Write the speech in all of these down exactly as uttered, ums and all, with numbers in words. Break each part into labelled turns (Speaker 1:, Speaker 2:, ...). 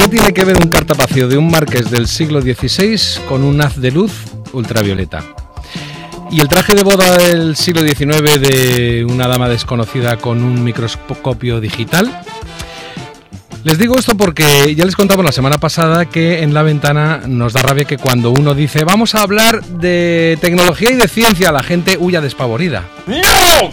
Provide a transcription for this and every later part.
Speaker 1: ¿Qué tiene que ver un cartapacio de un marqués del siglo dieciséis con un haz de luz ultravioleta? ¿Y el traje de boda del siglo diecinueve de una dama desconocida con un microscopio digital? Les digo esto porque ya les contamos la semana pasada que en La Ventana nos da rabia que cuando uno dice vamos a hablar de tecnología y de ciencia, la gente huya despavorida.
Speaker 2: ¡No!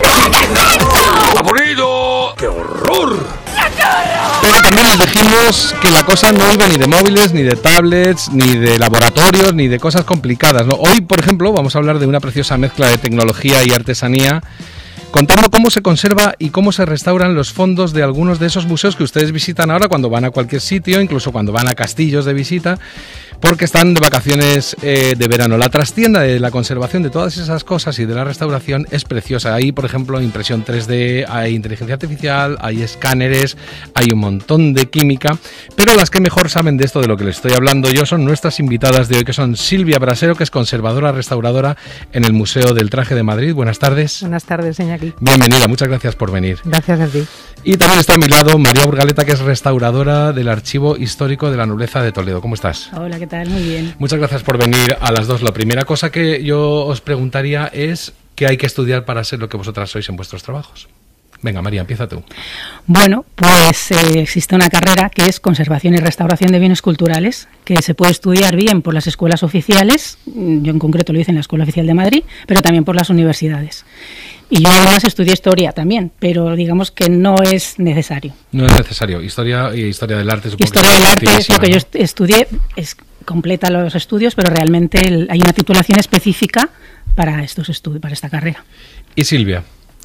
Speaker 2: ¡Despavorito! ¡Qué horror!
Speaker 1: Pero también les dijimos que la cosa no iba ni de móviles, ni de tablets, ni de laboratorios, ni de cosas complicadas, ¿no? Hoy, por ejemplo, vamos a hablar de una preciosa mezcla de tecnología y artesanía, contando cómo se conserva y cómo se restauran los fondos de algunos de esos museos que ustedes visitan ahora cuando van a cualquier sitio, incluso cuando van a castillos de visita, porque están de vacaciones eh, de verano. La trastienda de la conservación de todas esas cosas y de la restauración es preciosa. Hay, por ejemplo, impresión tres D, hay inteligencia artificial, hay escáneres, hay un montón de química, pero las que mejor saben de esto de lo que les estoy hablando yo son nuestras invitadas de hoy, que son Silvia Brasero, que es conservadora restauradora en el Museo del Traje de Madrid. Buenas tardes.
Speaker 3: Buenas tardes, Iñaki.
Speaker 1: Bienvenida, muchas gracias por venir.
Speaker 3: Gracias a ti.
Speaker 1: Y también está a mi lado María Burgaleta, que es restauradora del Archivo Histórico de la Nobleza de Toledo. ¿Cómo estás?
Speaker 4: Hola, ¿qué tal? Muy bien.
Speaker 1: Muchas gracias por venir a las dos. La primera cosa que yo os preguntaría es ¿qué hay que estudiar para ser lo que vosotras sois en vuestros trabajos? Venga, María, empieza tú.
Speaker 4: Bueno, pues eh, existe una carrera que es Conservación y Restauración de Bienes Culturales, que se puede estudiar bien por las escuelas oficiales, yo en concreto lo hice en la Escuela Oficial de Madrid, pero también por las universidades. Y yo además estudié Historia también, pero digamos que no es necesario.
Speaker 1: No es necesario. Historia y Historia del Arte, supongo.
Speaker 4: Historia
Speaker 1: que
Speaker 4: del Arte es lo que ¿no? yo estudié, es completa los estudios, pero realmente el, hay una titulación específica para estos estudios, para esta carrera.
Speaker 1: ¿Y Silvia?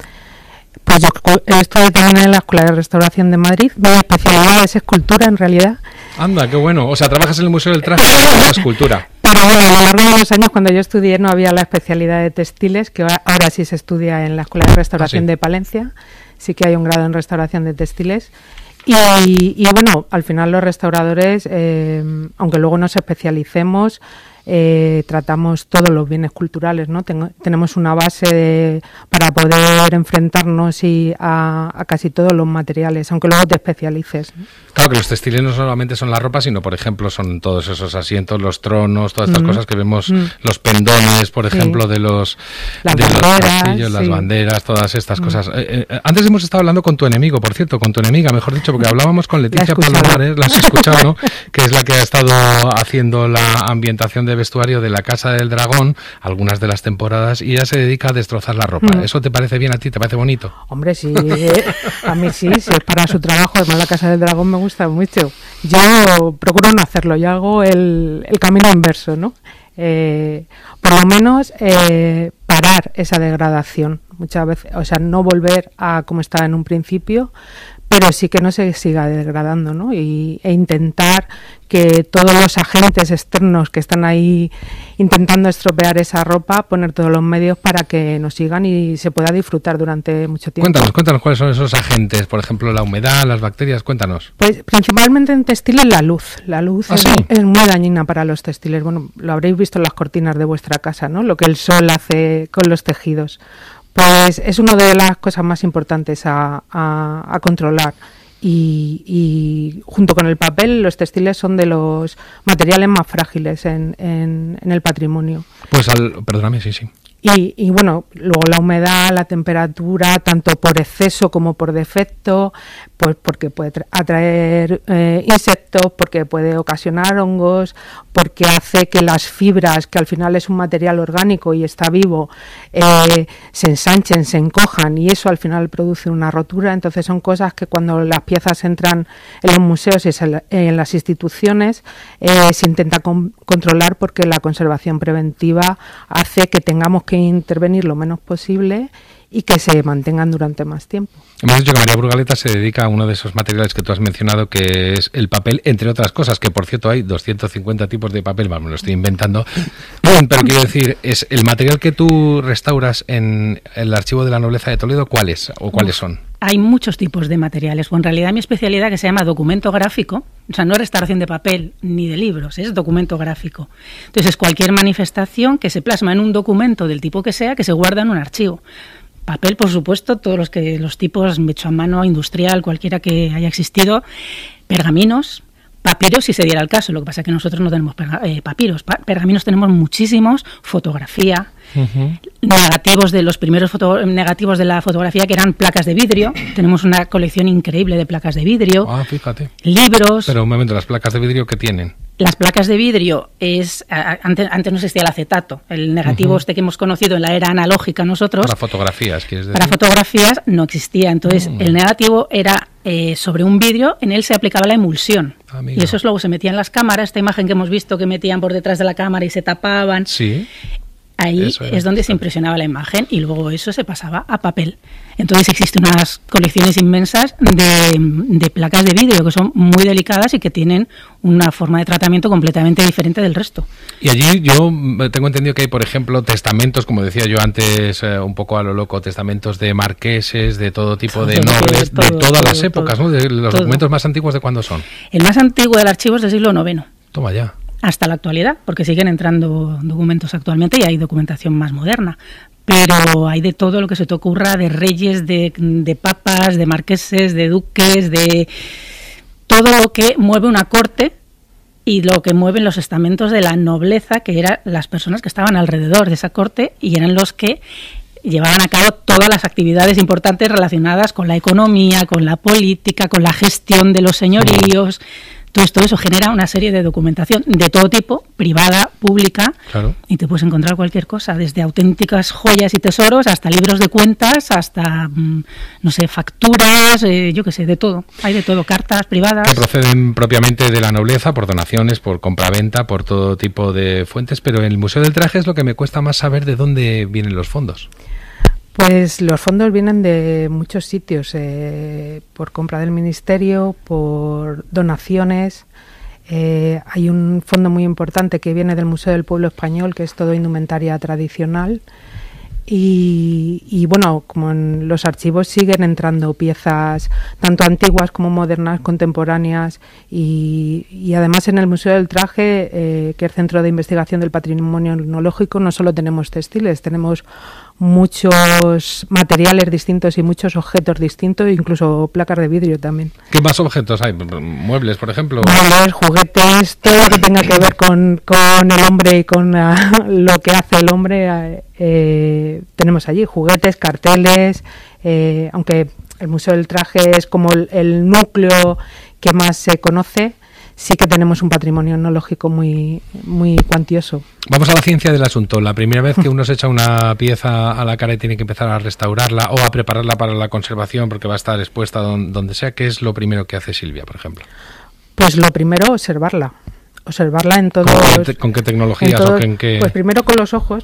Speaker 3: Pues yo estudié también en la Escuela de Restauración de Madrid. Mi especialidad es escultura, en realidad.
Speaker 1: Anda, qué bueno. O sea, trabajas en el Museo del Traje de escultura.
Speaker 3: Pero bueno, a lo largo de los años, cuando yo estudié, no había la especialidad de textiles, que ahora sí se estudia en la Escuela de Restauración ah, ¿sí? de Palencia. Sí que hay un grado en restauración de textiles. Y, y bueno, al final los restauradores, eh, aunque luego nos especialicemos, Eh, tratamos todos los bienes culturales, ¿no? Tengo, tenemos una base de, para poder enfrentarnos y a, a casi todos los materiales, aunque luego te especialices, ¿no?
Speaker 1: Claro que los textiles no solamente son la ropa, sino, por ejemplo, son todos esos asientos, los tronos, todas estas mm. cosas que vemos, mm. los pendones, por ejemplo, sí. de los
Speaker 3: las
Speaker 1: de
Speaker 3: banderas,
Speaker 1: los castillos, sí. las banderas, todas estas mm. cosas. Eh, eh, antes hemos estado hablando con tu enemigo, por cierto, con tu enemiga, mejor dicho, porque hablábamos con Leticia Palomares, la has escuchado, ¿no? Que es la que ha estado haciendo la ambientación de vestuario de la Casa del Dragón, algunas de las temporadas, y ella se dedica a destrozar la ropa. Mm. ¿Eso te parece bien a ti? ¿Te parece bonito?
Speaker 3: Hombre, sí, eh, a mí sí, si es para su trabajo, además la Casa del Dragón me gusta mucho. Yo procuro no hacerlo, yo hago el, el camino inverso, ¿no? Eh, por lo menos eh, parar esa degradación, muchas veces, o sea, no volver a como estaba en un principio, pero sí que no se siga degradando, ¿no? Y, e intentar que todos los agentes externos que están ahí intentando estropear esa ropa, poner todos los medios para que nos sigan y se pueda disfrutar durante mucho tiempo.
Speaker 1: Cuéntanos, cuéntanos cuáles son esos agentes, por ejemplo, la humedad, las bacterias, cuéntanos.
Speaker 3: Pues principalmente en textiles la luz. La luz
Speaker 1: ¿Ah,
Speaker 3: es,
Speaker 1: sí?
Speaker 3: es muy dañina para los textiles. Bueno, lo habréis visto en las cortinas de vuestra casa, ¿no? Lo que el sol hace con los tejidos. Pues es una de las cosas más importantes a, a, a controlar. Y, y junto con el papel, los textiles son de los materiales más frágiles en, en, en el patrimonio.
Speaker 1: Pues, al, perdóname, sí, sí.
Speaker 3: Y, y bueno, luego la humedad, la temperatura, tanto por exceso como por defecto, pues porque puede tra- atraer eh, insectos, porque puede ocasionar hongos, porque hace que las fibras, que al final es un material orgánico y está vivo, eh, se ensanchen, se encojan, y eso al final produce una rotura. Entonces son cosas que cuando las piezas entran en los museos y en las instituciones eh, se intenta con- controlar, porque la conservación preventiva hace que tengamos que que intervenir lo menos posible y que se mantengan durante más tiempo.
Speaker 1: Hemos dicho que María Burgaleta se dedica a uno de esos materiales que tú has mencionado, que es el papel, entre otras cosas, que por cierto hay doscientos cincuenta tipos de papel, me lo estoy inventando, pero quiero decir, es el material que tú restauras en el Archivo de la Nobleza de Toledo, ¿cuál es o cuáles son?
Speaker 4: Hay muchos tipos de materiales. Bueno, en realidad mi especialidad, que se llama documento gráfico, o sea, no es restauración de papel ni de libros, es documento gráfico. Entonces es cualquier manifestación que se plasma en un documento del tipo que sea, que se guarda en un archivo. Papel, por supuesto, todos los que los tipos hecho a mano, industrial, cualquiera que haya existido, pergaminos, Papiros si se diera el caso, lo que pasa es que nosotros no tenemos eh, papiros, pa- pergaminos tenemos muchísimos, fotografía, uh-huh. negativos de los primeros foto- negativos de la fotografía que eran placas de vidrio, tenemos una colección increíble de placas de vidrio,
Speaker 1: ah, fíjate.
Speaker 4: libros.
Speaker 1: Pero un momento, ¿las placas de vidrio qué tienen?
Speaker 4: Las placas de vidrio es, antes, antes no existía el acetato, el negativo uh-huh. este que hemos conocido en la era analógica nosotros.
Speaker 1: Para fotografías, ¿quieres decir?
Speaker 4: Para fotografías no existía, entonces uh-huh. el negativo era eh, sobre un vidrio, en él se aplicaba la emulsión. Amigo. Y eso es luego se metía en las cámaras, esta imagen que hemos visto que metían por detrás de la cámara y se tapaban.
Speaker 1: Sí.
Speaker 4: Ahí es donde se impresionaba la imagen y luego eso se pasaba a papel. Entonces existen unas colecciones inmensas de, de placas de vidrio que son muy delicadas y que tienen una forma de tratamiento completamente diferente del resto.
Speaker 1: Y allí yo tengo entendido que hay, por ejemplo, testamentos, como decía yo antes, eh, un poco a lo loco, testamentos de marqueses, de todo tipo todo, de nobles, todo, de todas todo, las épocas, todo, ¿no? De los todo. Documentos más antiguos, ¿de cuándo son?
Speaker 4: El más antiguo del archivo es del siglo noveno.
Speaker 1: Toma ya.
Speaker 4: Hasta la actualidad, porque siguen entrando documentos actualmente y hay documentación más moderna. Pero hay de todo lo que se te ocurra, de reyes, de, de papas, de marqueses, de duques, de todo lo que mueve una corte y lo que mueven los estamentos de la nobleza, que eran las personas que estaban alrededor de esa corte y eran los que llevaban a cabo todas las actividades importantes relacionadas con la economía, con la política, con la gestión de los señoríos. Todo esto eso genera una serie de documentación de todo tipo, privada, pública, claro. Y te puedes encontrar cualquier cosa, desde auténticas joyas y tesoros hasta libros de cuentas, hasta, no sé, facturas, eh, yo qué sé, de todo. Hay de todo, cartas privadas.
Speaker 1: Que proceden propiamente de la nobleza, por donaciones, por compraventa, por todo tipo de fuentes, pero en el Museo del Traje es lo que me cuesta más saber de dónde vienen los fondos.
Speaker 3: Pues los fondos vienen de muchos sitios, eh, por compra del ministerio, por donaciones. Eh, hay un fondo muy importante que viene del Museo del Pueblo Español, que es todo indumentaria tradicional. Y, y bueno, como en los archivos siguen entrando piezas tanto antiguas como modernas, contemporáneas, y, y además en el Museo del Traje, eh, que es Centro de Investigación del Patrimonio Etnológico, no solo tenemos textiles, tenemos muchos materiales distintos y muchos objetos distintos, incluso placas de vidrio también.
Speaker 1: ¿Qué más objetos hay? ¿Muebles, por ejemplo?
Speaker 3: Muebles, juguetes, todo lo que tenga que ver con, con el hombre y con uh, lo que hace el hombre, eh, tenemos allí juguetes, carteles, eh, aunque el Museo del Traje es como el, el núcleo que más se conoce. Sí que tenemos un patrimonio etnológico muy, muy cuantioso.
Speaker 1: Vamos a la ciencia del asunto. La primera vez que uno se echa una pieza a la cara y tiene que empezar a restaurarla o a prepararla para la conservación porque va a estar expuesta donde sea, ¿qué es lo primero que hace Silvia, por ejemplo?
Speaker 3: Pues lo primero, observarla. Observarla en todos...
Speaker 1: ¿Con, te, ¿con qué tecnologías?
Speaker 3: En todo,
Speaker 1: o en qué...
Speaker 3: Pues primero con los ojos.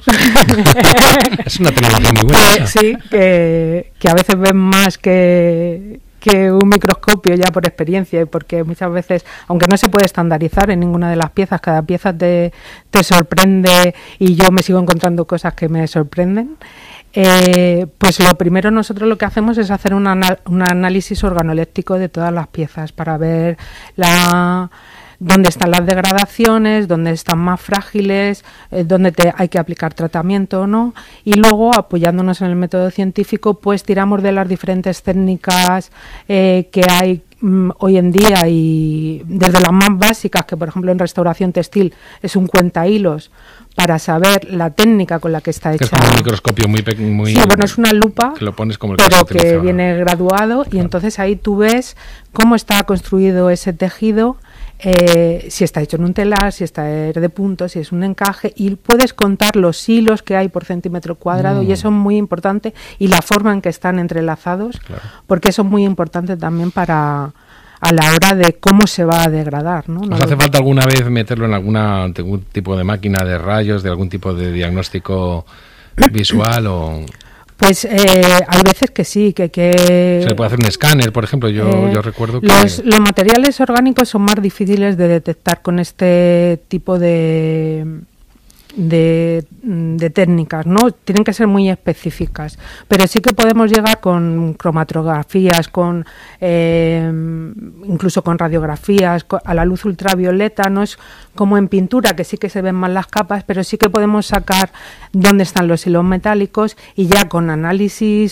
Speaker 1: Es una tecnología muy buena.
Speaker 3: Sí, que, que a veces ven más que... que un microscopio ya por experiencia y porque muchas veces, aunque no se puede estandarizar en ninguna de las piezas, cada pieza te, te sorprende y yo me sigo encontrando cosas que me sorprenden, eh, pues lo primero nosotros lo que hacemos es hacer un, anal- un análisis organoléptico de todas las piezas para ver la... dónde están las degradaciones, dónde están más frágiles, eh, dónde te hay que aplicar tratamiento o no, y luego apoyándonos en el método científico pues tiramos de las diferentes técnicas eh, que hay mm, hoy en día, y desde las más básicas, que por ejemplo en restauración textil es un cuentahilos para saber la técnica con la que está hecha.
Speaker 1: Que es como un microscopio muy pequeño. Muy,
Speaker 3: sí, bueno, es una lupa,
Speaker 1: que lo pones como el
Speaker 3: pero
Speaker 1: que,
Speaker 3: que viene graduado, claro. Y entonces ahí tú ves cómo está construido ese tejido, eh, si está hecho en un telar, si está de punto, si es un encaje, y puedes contar los hilos que hay por centímetro cuadrado, mm. y eso es muy importante, y la forma en que están entrelazados, claro. Porque eso es muy importante también para... a la hora de cómo se va a degradar, ¿no?
Speaker 1: ¿Nos hace falta alguna vez meterlo en alguna algún tipo de máquina de rayos, de algún tipo de diagnóstico visual o...?
Speaker 3: Pues eh, hay veces que sí, que... que
Speaker 1: se puede hacer un escáner, por ejemplo, yo, eh, yo recuerdo que...
Speaker 3: Los, los materiales orgánicos son más difíciles de detectar con este tipo de... De, de técnicas, ¿no? Tienen que ser muy específicas, pero sí que podemos llegar con cromatografías, con eh, incluso con radiografías, con, a la luz ultravioleta. No es como en pintura, que sí que se ven más las capas, pero sí que podemos sacar dónde están los hilos metálicos, y ya con análisis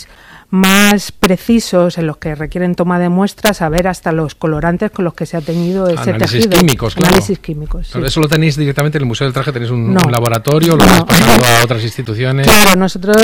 Speaker 3: más precisos, en los que requieren toma de muestras, saber hasta los colorantes con los que se ha teñido ese
Speaker 1: análisis
Speaker 3: tejido.
Speaker 1: Químicos, claro.
Speaker 3: Análisis químicos, sí.
Speaker 1: Claro, ¿eso lo tenéis directamente en el Museo del Traje? ¿Tenéis un,
Speaker 3: no.
Speaker 1: un laboratorio? ¿Lo
Speaker 3: no.
Speaker 1: habéis pasado a otras instituciones?
Speaker 3: Claro, nosotros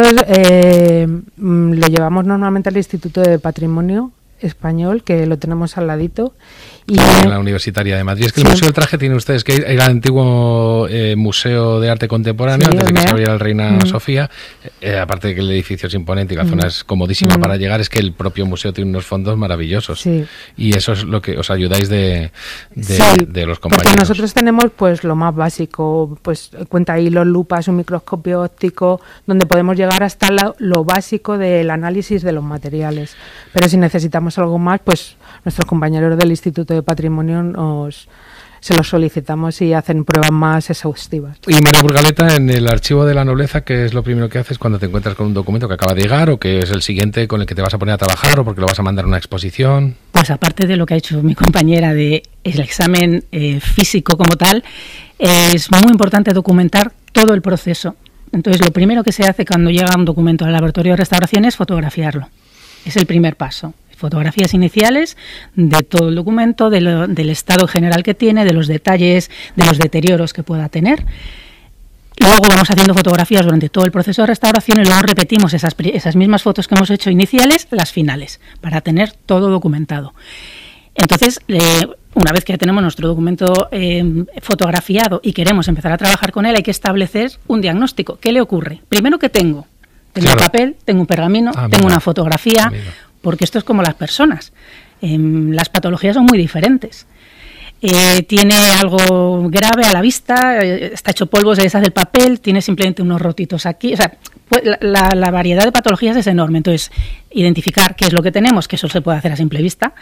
Speaker 3: eh, lo llevamos normalmente al Instituto de Patrimonio Español, que lo tenemos al ladito. Y
Speaker 1: en la Universitaria de Madrid. Es que el sí. Museo del Traje tiene ustedes que ir al antiguo eh, Museo de Arte Contemporáneo, sí, antes de que se abriera el Reina mm. Sofía, eh, aparte de que el edificio es imponente y la mm. zona es comodísima mm. para llegar, es que el propio museo tiene unos fondos maravillosos. Sí. Y eso es lo que os ayudáis de, de,
Speaker 3: sí,
Speaker 1: de los compañeros.
Speaker 3: Porque nosotros tenemos pues lo más básico, pues cuenta hilos, lupas, un microscopio óptico, donde podemos llegar hasta la, lo básico del análisis de los materiales. Pero si necesitamos algo más, pues nuestros compañeros del Instituto de Patrimonio nos, se los solicitamos y hacen pruebas más exhaustivas.
Speaker 1: Y María Burgaleta, en el Archivo de la Nobleza, ¿qué es lo primero que haces cuando te encuentras con un documento que acaba de llegar o que es el siguiente con el que te vas a poner a trabajar o porque lo vas a mandar a una exposición?
Speaker 4: Pues aparte de lo que ha hecho mi compañera de el examen eh, físico como tal, eh, es muy importante documentar todo el proceso. Entonces, lo primero que se hace cuando llega un documento al laboratorio de restauración es fotografiarlo. Es el primer paso. Fotografías iniciales de todo el documento, de lo, del estado general que tiene, de los detalles, de los deterioros que pueda tener. Luego vamos haciendo fotografías durante todo el proceso de restauración y luego repetimos esas, esas mismas fotos que hemos hecho iniciales, las finales, para tener todo documentado. Entonces, eh, una vez que tenemos nuestro documento eh, fotografiado y queremos empezar a trabajar con él, hay que establecer un diagnóstico. ¿Qué le ocurre? Primero, ¿qué tengo? Tengo claro. un papel, tengo un pergamino, ah, tengo mira. una fotografía... Mira. Porque esto es como las personas. Eh, las patologías son muy diferentes. Eh, tiene algo grave a la vista, eh, está hecho polvo, se deshace el papel, tiene simplemente unos rotitos aquí. O sea, pues, la, la variedad de patologías es enorme. Entonces, identificar qué es lo que tenemos, que eso se puede hacer a simple vista.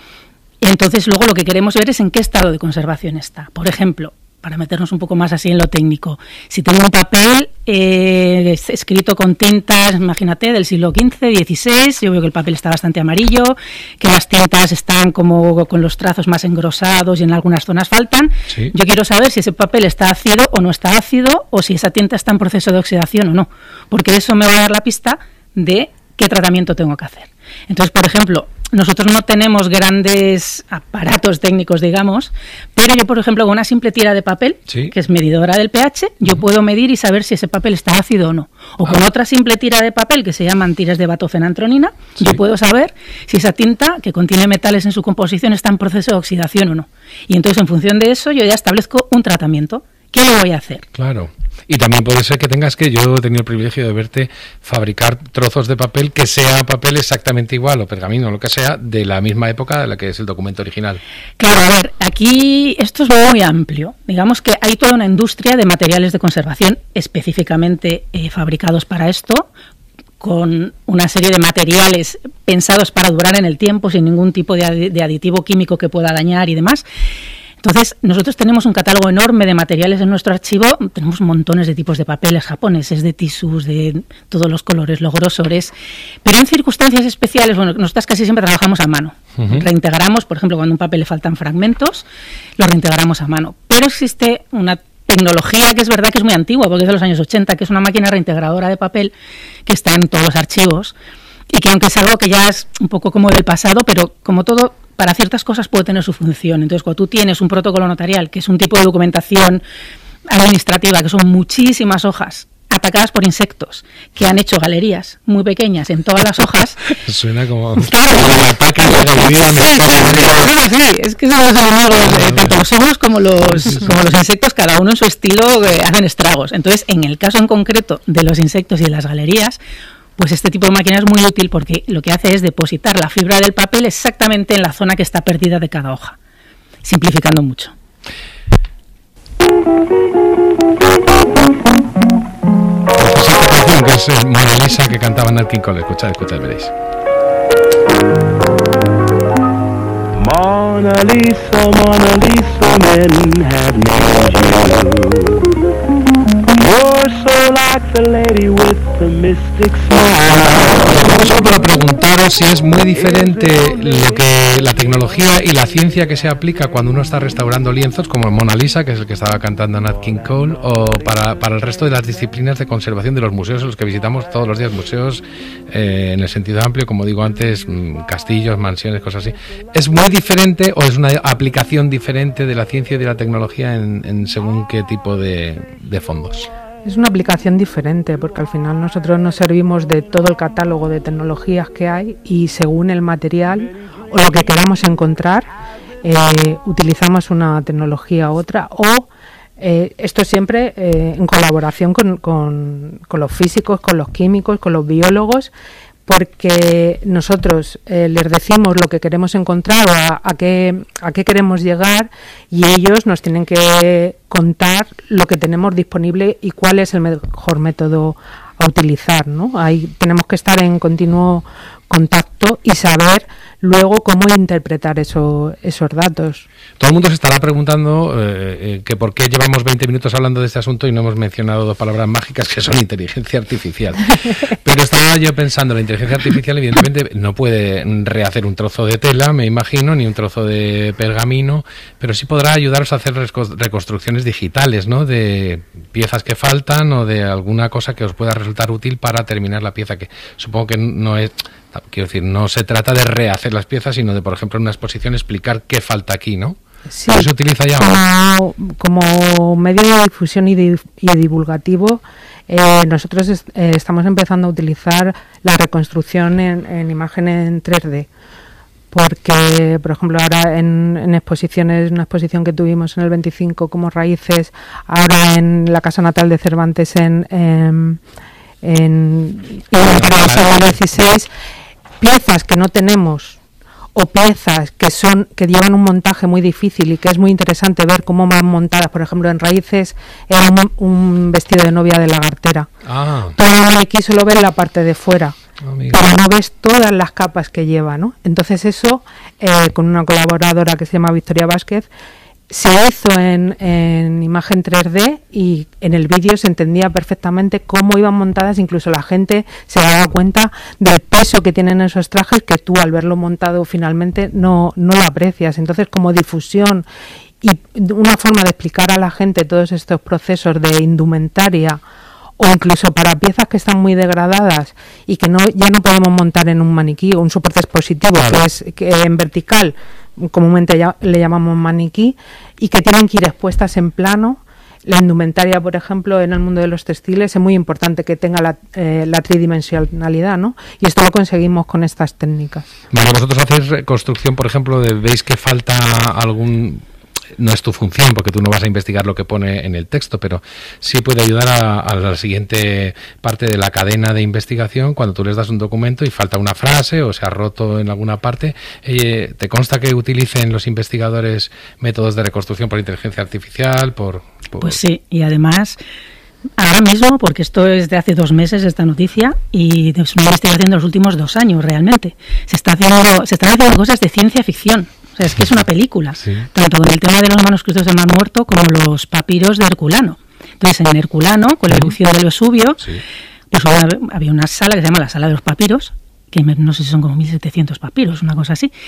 Speaker 4: Y entonces, luego lo que queremos ver es en qué estado de conservación está. Por ejemplo, para meternos un poco más así en lo técnico, si tengo un papel eh, escrito con tintas, imagínate, del siglo quince, dieciséis, yo veo que el papel está bastante amarillo, que las tintas están como con los trazos más engrosados y en algunas zonas faltan. Sí. Yo quiero saber si ese papel está ácido o no está ácido, o si esa tinta está en proceso de oxidación o no, porque eso me va a dar la pista de qué tratamiento tengo que hacer. Entonces, por ejemplo, nosotros no tenemos grandes aparatos técnicos, digamos, pero yo, por ejemplo, con una simple tira de papel, ¿sí? que es medidora del pH, yo uh-huh. puedo medir y saber si ese papel está ácido o no. O ah. con otra simple tira de papel, que se llaman tiras de batofenantronina, sí. yo puedo saber si esa tinta, que contiene metales en su composición, está en proceso de oxidación o no. Y entonces, en función de eso, yo ya establezco un tratamiento. ¿Qué le voy a hacer?
Speaker 1: Claro. Y también puede ser que tengas que, yo he tenido el privilegio de verte fabricar trozos de papel que sea papel exactamente igual, o pergamino, o lo que sea, de la misma época de la que es el documento original.
Speaker 4: Claro, a ver, aquí esto es muy amplio. Digamos que hay toda una industria de materiales de conservación específicamente eh, fabricados para esto, con una serie de materiales pensados para durar en el tiempo, sin ningún tipo de, adi- de aditivo químico que pueda dañar y demás. Entonces, nosotros tenemos un catálogo enorme de materiales en nuestro archivo, tenemos montones de tipos de papeles japoneses, de tisús, de todos los colores, los grosores, pero en circunstancias especiales, bueno, nosotros casi siempre trabajamos a mano. Uh-huh. Reintegramos, por ejemplo, cuando a un papel le faltan fragmentos, lo reintegramos a mano. Pero existe una tecnología que es verdad que es muy antigua, porque es de los años ochenta, que es una máquina reintegradora de papel que está en todos los archivos, y que aunque es algo que ya es un poco como del pasado, pero como todo, para ciertas cosas puede tener su función. Entonces, cuando tú tienes un protocolo notarial, que es un tipo de documentación administrativa, que son muchísimas hojas atacadas por insectos, que han hecho galerías muy pequeñas en todas las hojas.
Speaker 1: Suena como...
Speaker 4: Claro.
Speaker 1: Un ataque de galería.
Speaker 4: Sí, es que son los enemigos, tanto los hongos como los, sí, sí. como los insectos, cada uno en su estilo, eh, hacen estragos. Entonces, en el caso en concreto de los insectos y de las galerías, pues este tipo de máquina es muy útil porque lo que hace es depositar la fibra del papel exactamente en la zona que está perdida de cada hoja, simplificando mucho.
Speaker 1: Esta canción que es Mona Lisa, que cantaba Nat King Cole, escuchad, escuchad, veréis.
Speaker 5: Mona Lisa, Mona Lisa, men have named you. You're so like the lady with the mystic smile.
Speaker 1: digo solo para preguntaros si es muy diferente lo que la tecnología y la ciencia que se aplica cuando uno está restaurando lienzos, como en Mona Lisa, que es el que estaba cantando Nat King Cole, o para, para el resto de las disciplinas de conservación de los museos en los que visitamos todos los días, museos eh, en el sentido amplio, como digo antes, castillos, mansiones, cosas así. ¿Es muy diferente o es una aplicación diferente de la ciencia y de la tecnología en, en según qué tipo de, de fondos?
Speaker 3: Es una aplicación diferente, porque al final nosotros nos servimos de todo el catálogo de tecnologías que hay y según el material o lo que queramos encontrar, eh, utilizamos una tecnología u otra, o eh, esto siempre eh, en colaboración con, con, con los físicos, con los químicos, con los biólogos, porque nosotros eh, les decimos lo que queremos encontrar o a, a, qué, a qué queremos llegar, y ellos nos tienen que contar lo que tenemos disponible y cuál es el mejor método a utilizar, ¿no? Ahí tenemos que estar en continuo contacto y saber luego cómo interpretar eso, esos datos.
Speaker 1: Todo el mundo se estará preguntando eh, eh, que por qué llevamos veinte minutos hablando de este asunto y no hemos mencionado dos palabras mágicas que son inteligencia artificial. Pero estaba yo pensando, la inteligencia artificial evidentemente no puede rehacer un trozo de tela, me imagino, ni un trozo de pergamino, pero sí podrá ayudaros a hacer reconstrucciones digitales, ¿no? De piezas que faltan o de alguna cosa que os pueda resultar útil para terminar la pieza, que supongo que no es... Quiero decir, no se trata de rehacer las piezas, sino de, por ejemplo, en una exposición explicar qué falta aquí, ¿no?
Speaker 3: Sí,
Speaker 1: ¿se utiliza ya?
Speaker 3: Como, como medio de difusión y, di, y divulgativo, eh, nosotros est eh, estamos empezando a utilizar la reconstrucción en, en imagen en tres D. Porque, por ejemplo, ahora en, en exposiciones, una exposición que tuvimos en el veinticinco como Raíces, ahora en la Casa Natal de Cervantes en... en en el dieciséis, piezas que no tenemos o piezas que son que llevan un montaje muy difícil y que es muy interesante ver cómo van montadas. Por ejemplo, en Raíces era un, un vestido de novia de lagartera.
Speaker 1: Ah.
Speaker 3: Todo el maniquí solo ver la parte de fuera,
Speaker 1: Amigo.
Speaker 3: pero no ves todas las capas que lleva, ¿no? Entonces eso, eh, con una colaboradora que se llama Victoria Vázquez, se hizo en, en imagen tres D y en el vídeo se entendía perfectamente cómo iban montadas, incluso la gente se daba cuenta del peso que tienen esos trajes que tú al verlo montado finalmente no, no lo aprecias. Entonces, como difusión y una forma de explicar a la gente todos estos procesos de indumentaria, o incluso para piezas que están muy degradadas y que no ya no podemos montar en un maniquí o un soporte expositivo, claro, que es que en vertical, comúnmente ya, le llamamos maniquí, y que tienen que ir expuestas en plano. La indumentaria, por ejemplo, en el mundo de los textiles es muy importante que tenga la, eh, la tridimensionalidad, ¿no? Y esto lo conseguimos con estas técnicas.
Speaker 1: Bueno, vosotros hacéis reconstrucción, por ejemplo, de, veis que falta algún... No es tu función porque tú no vas a investigar lo que pone en el texto, pero sí puede ayudar a, a la siguiente parte de la cadena de investigación. Cuando tú les das un documento y falta una frase o se ha roto en alguna parte, eh, ¿te consta que utilicen los investigadores métodos de reconstrucción por inteligencia artificial? Por, por...
Speaker 4: Pues sí, y además... Ahora mismo, porque esto es de hace dos meses esta noticia, y es una investigación de los últimos dos años realmente, se está haciendo, se están haciendo cosas de ciencia ficción. O sea, es que es una película, sí, tanto con el tema de los manuscritos del Mar Muerto como los papiros de Herculano. Entonces, en Herculano, con la erupción del Vesubio, sí, pues había una sala que se llama la Sala de los Papiros, que no sé si son como mil setecientos papiros, una cosa así.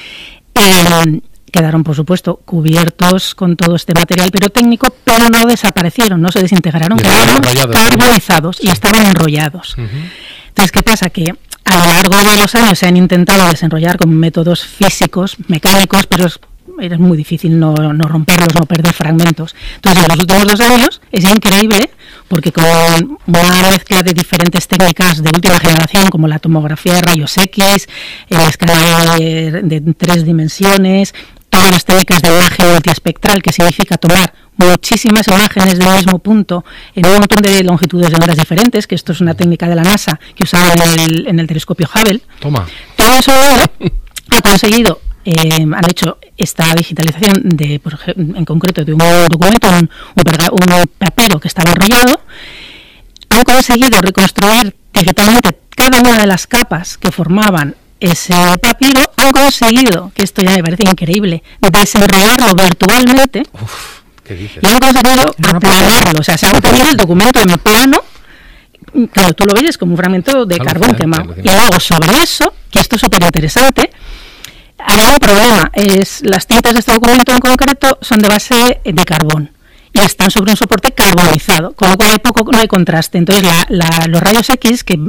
Speaker 4: Eh, Quedaron, por supuesto, cubiertos con todo este material pirotécnico, pero no desaparecieron, no se desintegraron, quedaron carbonizados, ¿sí?, y estaban enrollados. Uh-huh. Entonces, ¿qué pasa? Que a lo largo de los años se han intentado desenrollar con métodos físicos, mecánicos, pero es, es muy difícil no, no romperlos, no perder fragmentos. Entonces, en los últimos dos años es increíble, porque con una mezcla de diferentes técnicas de última generación, como la tomografía de rayos X, el escaneo de, de tres dimensiones, todas las técnicas de imagen multiespectral, que significa tomar muchísimas imágenes del mismo punto en un montón de longitudes de ondas diferentes, que esto es una técnica de la NASA que usaba en el, en el telescopio Hubble.
Speaker 1: Toma.
Speaker 4: Todo eso ha conseguido, eh, han hecho esta digitalización de, por ejemplo, en concreto de un documento, un, un, perga, un papiro que estaba enrollado, han conseguido reconstruir digitalmente cada una de las capas que formaban ese papiro, han conseguido, que esto ya me parece increíble, desenrollarlo virtualmente.
Speaker 1: Uf, ¿qué dices?
Speaker 4: Y han conseguido aplanarlo, o sea, se han tenido el documento en plano, claro, tú lo ves como un fragmento de
Speaker 1: Alucinante,
Speaker 4: carbón quemado.
Speaker 1: alucinante.
Speaker 4: Y luego sobre eso, que esto es súper interesante, hay un problema, es las tintas de este documento en concreto son de base de carbón y están sobre un soporte carbonizado, con lo cual hay poco, no hay contraste. Entonces la, la, los rayos X, que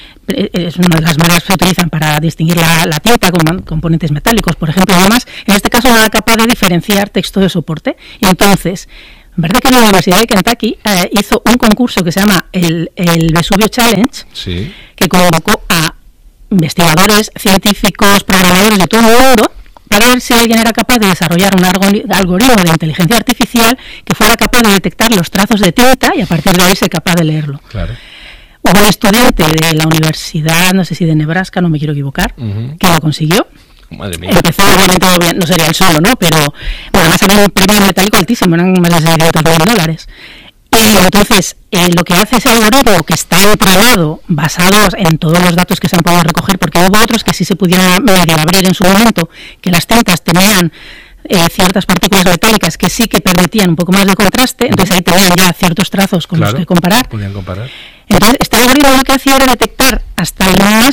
Speaker 4: es una de las maneras que se utilizan para distinguir la, la tinta con componentes metálicos, por ejemplo, y demás, en este caso no era capaz de diferenciar texto de soporte. Y entonces, verdad que la Universidad de Kentucky eh, hizo un concurso que se llama el, el Vesubio Challenge,
Speaker 1: Sí.
Speaker 4: que convocó a investigadores, científicos, programadores de todo el mundo para ver si alguien era capaz de desarrollar un algoritmo de inteligencia artificial que fuera capaz de detectar los trazos de tinta y a partir de ahí ser capaz de leerlo.
Speaker 1: Claro.
Speaker 4: Hubo un estudiante de la universidad, no sé si de Nebraska, no me quiero equivocar,
Speaker 1: Uh-huh.
Speaker 4: que lo consiguió.
Speaker 1: Madre mía.
Speaker 4: Empezó, obviamente, no sería el solo, ¿no? Pero, bueno, además había un premio metálico altísimo, eran más de setecientos mil dólares. Y entonces, eh, lo que hace ese algoritmo, que está entrenado, basados en todos los datos que se han podido recoger, porque hubo otros que sí se pudieron medio abrir en su momento, que las tintas tenían eh, ciertas partículas metálicas que sí que permitían un poco más de contraste, entonces ahí tenían ya ciertos trazos con
Speaker 1: Claro,
Speaker 4: los que comparar.
Speaker 1: podían comparar.
Speaker 4: Entonces, este algoritmo lo que hacía era detectar hasta el más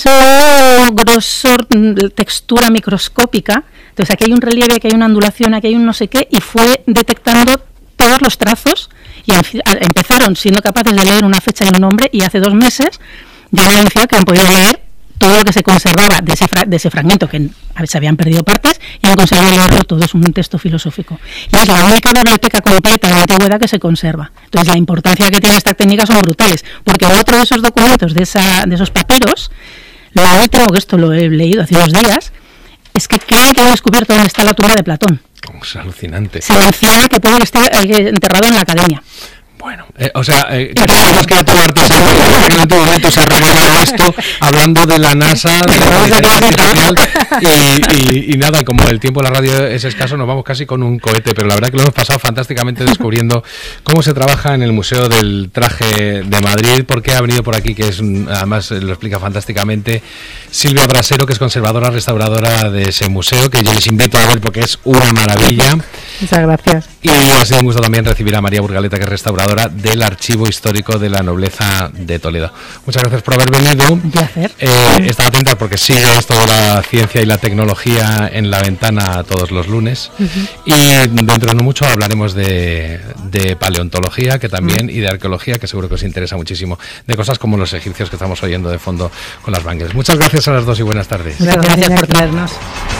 Speaker 4: grosor, textura microscópica. Entonces, aquí hay un relieve, aquí hay una ondulación, aquí hay un no sé qué, y fue detectando todos los trazos. Y empezaron siendo capaces de leer una fecha y un nombre, y hace dos meses ya han anunciado que han podido leer todo lo que se conservaba de ese, fra- de ese fragmento, que se habían perdido partes, y han conseguido leerlo todo. Es un texto filosófico. Y es la única biblioteca completa de la antigüedad que se conserva. Entonces, la importancia que tiene esta técnica son brutales, porque otro de esos documentos, de, esa, de esos papiros, lo último, que esto lo he leído hace unos días, es que creen que han descubierto dónde está la tumba de Platón.
Speaker 1: Es alucinante.
Speaker 4: Se menciona que puede estar eh, enterrado en la academia.
Speaker 1: Bueno, eh, o sea, eh, creemos que todo artesano en este momento se ha revelado esto hablando de la NASA, de la inteligencia artificial y, y, y nada, como el tiempo en la radio es escaso, nos vamos casi con un cohete, pero la verdad que lo hemos pasado fantásticamente descubriendo cómo se trabaja en el Museo del Traje de Madrid, porque ha venido por aquí, que es además lo explica fantásticamente Silvia Brasero, que es conservadora, restauradora de ese museo, que yo les invito a ver porque es una maravilla.
Speaker 3: Muchas gracias.
Speaker 1: Y ha sido un gusto también recibir a María Burgaleta, que es restauradora del Archivo Histórico de la Nobleza de Toledo. Muchas gracias por haber venido.
Speaker 4: Un placer.
Speaker 1: Eh, estad atentas porque sigue esto de la ciencia y la tecnología en La Ventana todos los lunes. Uh-huh. Y dentro de no mucho hablaremos de, de paleontología, que también, uh-huh. y de arqueología, que seguro que os interesa muchísimo, de cosas como los egipcios que estamos oyendo de fondo con las Bangles. Muchas gracias a las dos y buenas tardes.
Speaker 4: Muchas gracias por traernos.